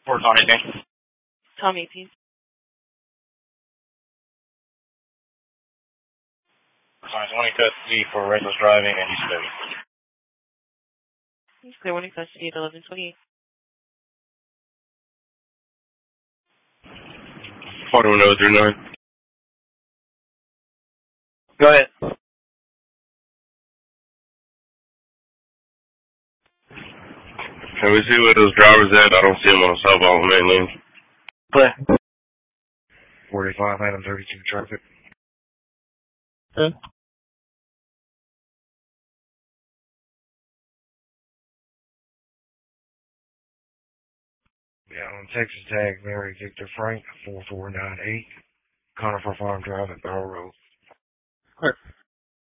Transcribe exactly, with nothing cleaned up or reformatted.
For on anything. Tommy, please. Sign twenty custody for reckless driving and use of heavy. Clear one in custody at eleven twenty-eight. forty-one oh three nine. Go ahead. Can we see where those drivers at? I don't see them on southbound main lane. Play. forty-five, item thirty-two traffic. Good. Yeah, on Texas tag, Mary Victor Frank, four four nine eight. Conifer Farm Drive at Barrow Road. Clear.